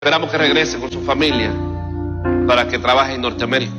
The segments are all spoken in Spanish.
Esperamos que regrese con su familia para que trabaje en Norteamérica.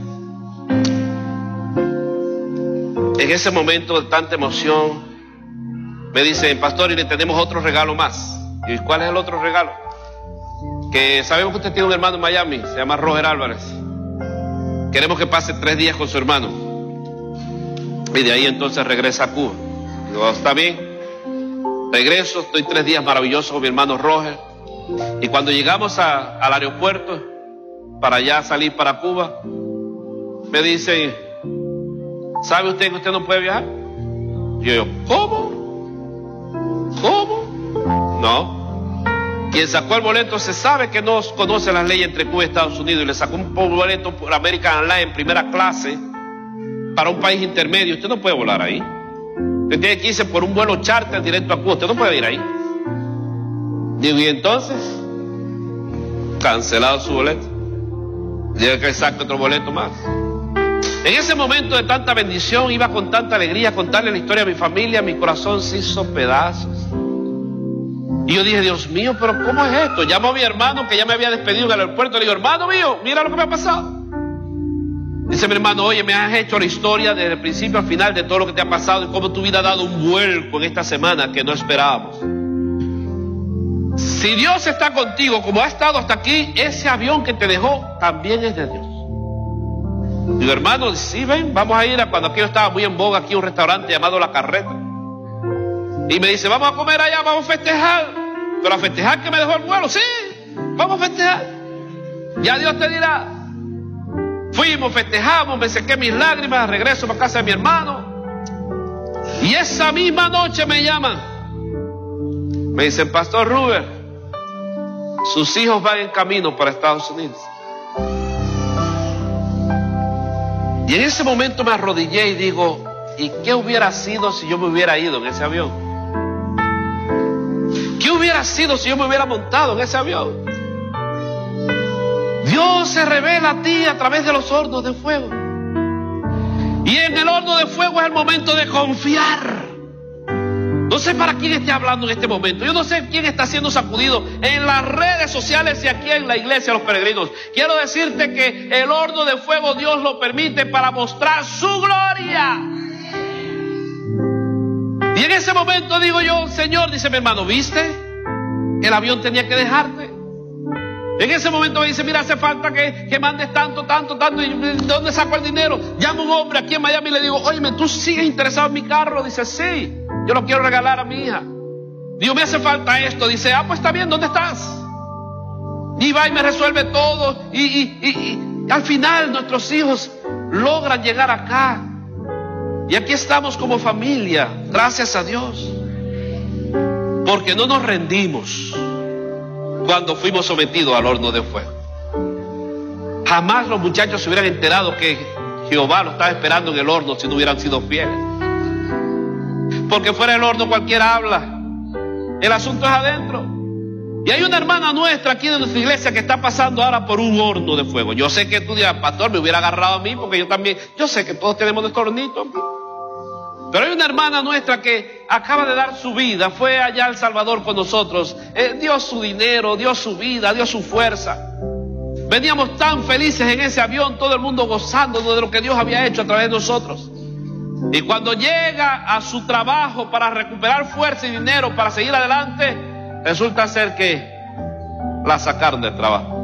En ese momento de tanta emoción, me dicen: pastor, y le tenemos otro regalo más. ¿Y cuál es el otro regalo? Que sabemos que usted tiene un hermano en Miami, se llama Roger Álvarez. Queremos que pase 3 días con su hermano. Y de ahí entonces regresa a Cuba. Digo: está bien. Regreso, estoy 3 días maravillosos con mi hermano Roger. Y cuando llegamos al aeropuerto para ya salir para Cuba, me dicen: ¿sabe usted que usted no puede viajar? Y yo: ¿cómo? ¿Cómo? No. Quien sacó el boleto se sabe que no conoce las leyes entre Cuba y Estados Unidos, y le sacó un boleto por American Airlines en primera clase para un país intermedio. Usted no puede volar ahí. Usted tiene que irse por un vuelo charter directo a Cuba. Usted no puede ir ahí. Digo: y entonces, cancelado su boleto. Llega que saque otro boleto más. En ese momento de tanta bendición, iba con tanta alegría a contarle la historia a mi familia. Mi corazón se hizo pedazos. Y yo dije: Dios mío, pero ¿cómo es esto? Llamo a mi hermano, que ya me había despedido en el aeropuerto. Le digo: hermano mío, mira lo que me ha pasado. Dice mi hermano: oye, me has hecho la historia desde el principio al final de todo lo que te ha pasado y cómo tu vida ha dado un vuelco en esta semana que no esperábamos. Si Dios está contigo como ha estado hasta aquí, ese avión que te dejó también es de Dios. Digo: hermano, sí, ven, vamos a ir a cuando aquello estaba muy en boga aquí, un restaurante llamado La Carreta. Y me dice: vamos a comer allá, vamos a festejar. Pero a festejar que me dejó el vuelo. Sí, vamos a festejar. Ya Dios te dirá. Fuimos, festejamos, me sequé mis lágrimas, regreso para casa de mi hermano. Y esa misma noche me llaman. Me dicen: pastor Rubén, sus hijos van en camino para Estados Unidos. Y en ese momento me arrodillé y digo: ¿y qué hubiera sido si yo me hubiera ido en ese avión? ¿Qué hubiera sido si yo me hubiera montado en ese avión? Dios se revela a ti a través de los hornos de fuego. Y en el horno de fuego es el momento de confiar. No sé para quién esté hablando en este momento. Yo no sé quién está siendo sacudido en las redes sociales y aquí en la iglesia, los peregrinos. Quiero decirte que el horno de fuego Dios lo permite para mostrar su gloria. Y en ese momento digo yo: Señor, dice mi hermano, ¿viste? El avión tenía que dejarte. En ese momento me dice: mira, hace falta que mandes tanto. ¿Y de dónde saco el dinero? Llamo a un hombre aquí en Miami y le digo: óyeme, ¿tú sigues interesado en mi carro? Dice: sí. Yo lo quiero regalar a mi hija. Digo: me hace falta esto. Dice: pues está bien, ¿dónde estás? Y va y me resuelve todo. Y al final nuestros hijos logran llegar acá. Y aquí estamos como familia, gracias a Dios. Porque no nos rendimos cuando fuimos sometidos al horno de fuego. Jamás los muchachos se hubieran enterado que Jehová los estaba esperando en el horno si no hubieran sido fieles. Porque fuera del horno cualquiera habla. El asunto es adentro. Y hay una hermana nuestra aquí de nuestra iglesia que está pasando ahora por un horno de fuego. Yo sé que tú dirás: pastor, me hubiera agarrado a mí, porque yo también, yo sé que todos tenemos nuestro hornito. Pero hay una hermana nuestra que acaba de dar su vida, fue allá a El Salvador con nosotros, dio su dinero, dio su vida, dio su fuerza. Veníamos tan felices en ese avión, todo el mundo gozando de lo que Dios había hecho a través de nosotros. Y cuando llega a su trabajo para recuperar fuerza y dinero para seguir adelante, resulta ser que la sacaron del trabajo.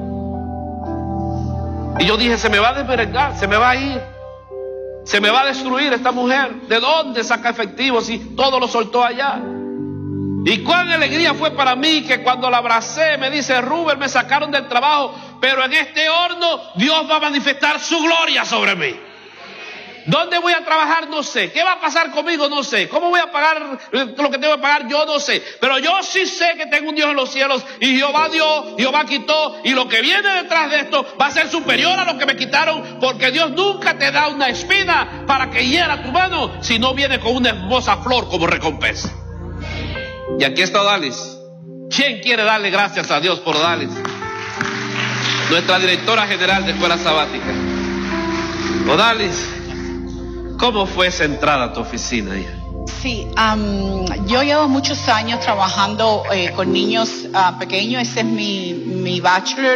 Y yo dije: se me va a desmerengar, se me va a ir, se me va a destruir esta mujer. ¿De dónde saca efectivo si todo lo soltó allá? Y cuán alegría fue para mí que cuando la abracé me dice: Rubén, me sacaron del trabajo, pero en este horno Dios va a manifestar su gloria sobre mí. ¿Dónde voy a trabajar? No sé. ¿Qué va a pasar conmigo? No sé. ¿Cómo voy a pagar lo que tengo que pagar? Yo no sé. Pero yo sí sé que tengo un Dios en los cielos, y Jehová dio, Jehová quitó, y lo que viene detrás de esto va a ser superior a lo que me quitaron, porque Dios nunca te da una espina para que hiera tu mano, si no viene con una hermosa flor como recompensa. Y aquí está Odalis. ¿Quién quiere darle gracias a Dios por Odalis? Nuestra directora general de Escuela Sabática. Odalis, ¿cómo fue esa entrada a tu oficina, hija? Sí, yo llevo muchos años trabajando con niños pequeños. Ese es mi bachelor